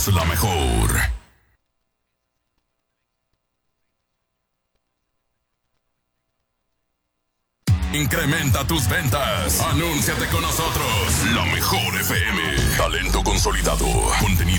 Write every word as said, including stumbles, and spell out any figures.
Somos la mejor. Incrementa tus ventas. Anúnciate con nosotros. La mejor F M. Talento consolidado. Contenido